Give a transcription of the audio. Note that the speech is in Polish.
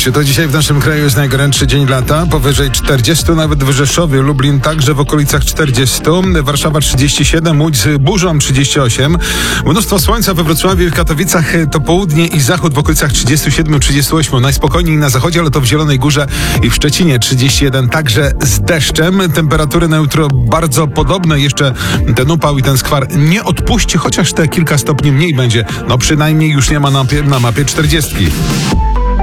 Czy to dzisiaj w naszym kraju jest najgorętszy dzień lata? Powyżej 40, nawet w Rzeszowie, Lublin także w okolicach 40, Warszawa 37, Łódź z burzą 38, mnóstwo słońca we Wrocławiu i w Katowicach, to południe i zachód w okolicach 37-38, najspokojniej na zachodzie, ale to w Zielonej Górze i w Szczecinie 31, także z deszczem. Temperatury na jutro bardzo podobne, jeszcze ten upał i ten skwar nie odpuści, chociaż te kilka stopni mniej będzie, no przynajmniej już nie ma na mapie 40.